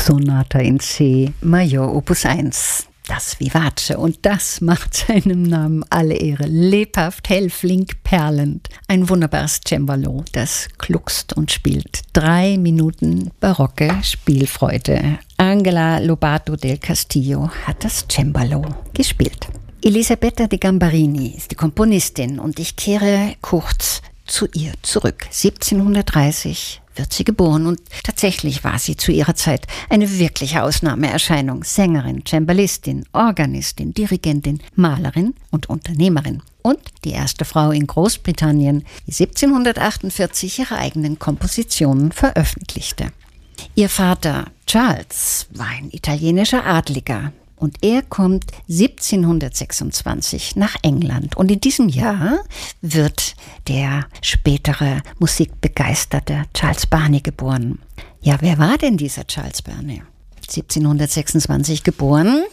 Sonata in C, Major Opus 1. Das Vivace, und das macht seinem Namen alle Ehre. Lebhaft, hell, flink, perlend. Ein wunderbares Cembalo, das gluckst und spielt. 3 Minuten barocke Spielfreude. Angela Lobato del Castillo hat das Cembalo gespielt. Elisabetta de Gambarini ist die Komponistin und ich kehre kurz zu ihr zurück. 1730 wird sie geboren und tatsächlich war sie zu ihrer Zeit eine wirkliche Ausnahmeerscheinung. Sängerin, Cembalistin, Organistin, Dirigentin, Malerin und Unternehmerin. Und die erste Frau in Großbritannien, die 1748 ihre eigenen Kompositionen veröffentlichte. Ihr Vater Charles war ein italienischer Adliger. Und er kommt 1726 nach England. Und in diesem Jahr wird der spätere musikbegeisterte Charles Burney geboren. Ja, wer war denn dieser Charles Burney? 1726 geboren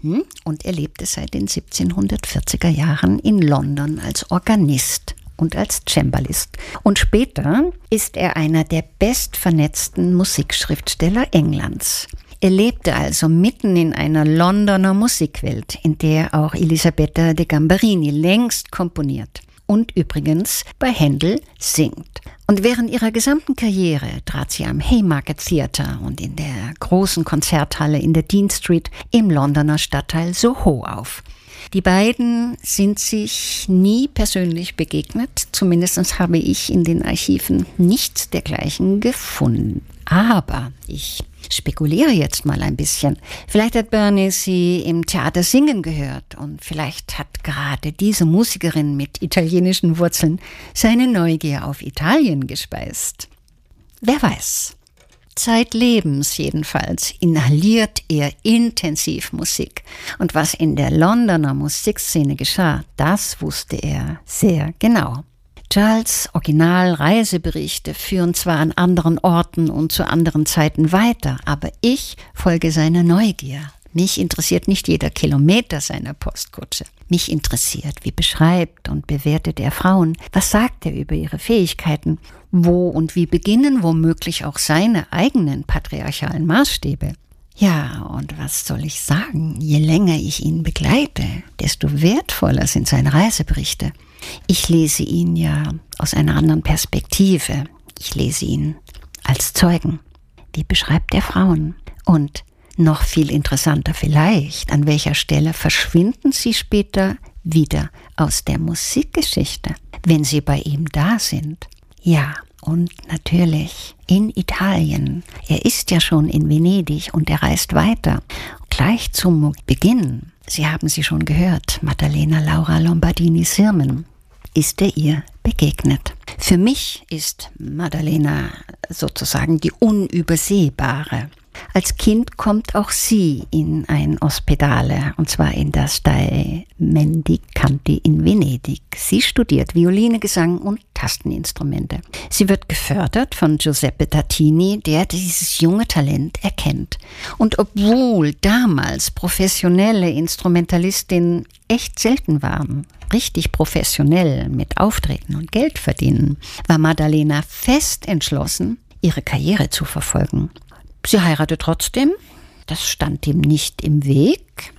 und er lebte seit den 1740er Jahren in London als Organist und als Cembalist. Und später ist er einer der bestvernetzten Musikschriftsteller Englands. Er lebte also mitten in einer Londoner Musikwelt, in der auch Elisabetta de Gambarini längst komponiert und übrigens bei Händel singt. Und während ihrer gesamten Karriere trat sie am Haymarket Theatre und in der großen Konzerthalle in der Dean Street im Londoner Stadtteil Soho auf. Die beiden sind sich nie persönlich begegnet, zumindest habe ich in den Archiven nichts dergleichen gefunden. Aber ich spekuliere jetzt mal ein bisschen. Vielleicht hat Burney sie im Theater singen gehört und vielleicht hat gerade diese Musikerin mit italienischen Wurzeln seine Neugier auf Italien gespeist. Wer weiß. Zeitlebens jedenfalls inhaliert er intensiv Musik. Und was in der Londoner Musikszene geschah, das wusste er sehr genau. Charles' Originalreiseberichte führen zwar an anderen Orten und zu anderen Zeiten weiter, aber ich folge seiner Neugier. Mich interessiert nicht jeder Kilometer seiner Postkutsche. Mich interessiert, wie beschreibt und bewertet er Frauen, was sagt er über ihre Fähigkeiten, wo und wie beginnen womöglich auch seine eigenen patriarchalen Maßstäbe. Ja, und was soll ich sagen? Je länger ich ihn begleite, desto wertvoller sind seine Reiseberichte. Ich lese ihn ja aus einer anderen Perspektive. Ich lese ihn als Zeugen. Wie beschreibt er Frauen? Und noch viel interessanter vielleicht, an welcher Stelle verschwinden sie später wieder aus der Musikgeschichte, wenn sie bei ihm da sind? Ja, und natürlich in Italien. Er ist ja schon in Venedig und er reist weiter. Gleich zum Beginn, Sie haben sie schon gehört, Maddalena Laura Lombardini Sirmen, ist er ihr begegnet. Für mich ist Maddalena sozusagen die Unübersehbare. Als Kind kommt auch sie in ein Ospedale, und zwar in das Dei Mendicanti in Venedig. Sie studiert Violine, Gesang und Tasteninstrumente. Sie wird gefördert von Giuseppe Tartini, der dieses junge Talent erkennt. Und obwohl damals professionelle Instrumentalistinnen echt selten waren, richtig professionell mit Auftreten und Geld verdienen, war Maddalena fest entschlossen, ihre Karriere zu verfolgen. Sie heiratet trotzdem, das stand ihm nicht im Weg.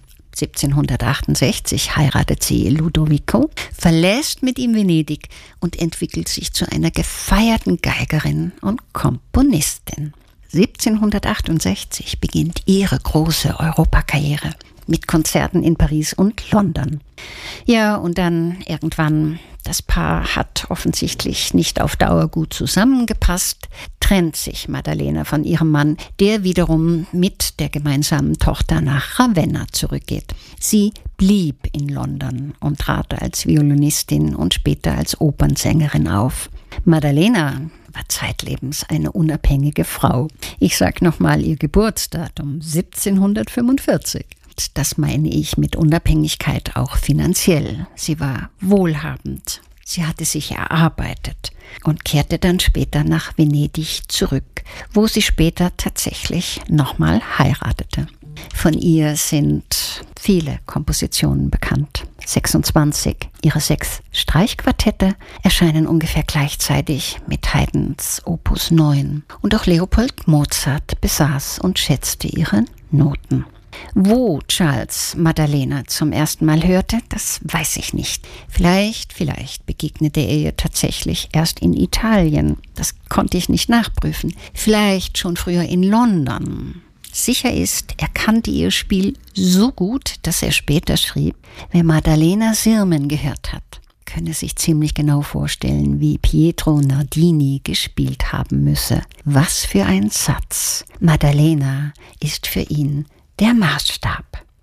1768 heiratet sie Ludovico, verlässt mit ihm Venedig und entwickelt sich zu einer gefeierten Geigerin und Komponistin. 1768 beginnt ihre große Europakarriere mit Konzerten in Paris und London. Ja, und dann irgendwann, das Paar hat offensichtlich nicht auf Dauer gut zusammengepasst, trennt sich Maddalena von ihrem Mann, der wiederum mit der gemeinsamen Tochter nach Ravenna zurückgeht. Sie blieb in London und trat als Violinistin und später als Opernsängerin auf. Maddalena war zeitlebens eine unabhängige Frau. Ich sage nochmal ihr Geburtsdatum, 1745. Das meine ich mit Unabhängigkeit auch finanziell. Sie war wohlhabend. Sie hatte sich erarbeitet und kehrte dann später nach Venedig zurück, wo sie später tatsächlich nochmal heiratete. Von ihr sind viele Kompositionen bekannt. 26 ihrer 6 Streichquartette erscheinen ungefähr gleichzeitig mit Haydns Opus 9. Und auch Leopold Mozart besaß und schätzte ihre Noten. Wo Charles Maddalena zum ersten Mal hörte, das weiß ich nicht. Vielleicht begegnete er ihr tatsächlich erst in Italien. Das konnte ich nicht nachprüfen. Vielleicht schon früher in London. Sicher ist, er kannte ihr Spiel so gut, dass er später schrieb, wer Maddalena Sirmen gehört hat, könne sich ziemlich genau vorstellen, wie Pietro Nardini gespielt haben müsse. Was für ein Satz! Maddalena ist für ihn der Maßstab.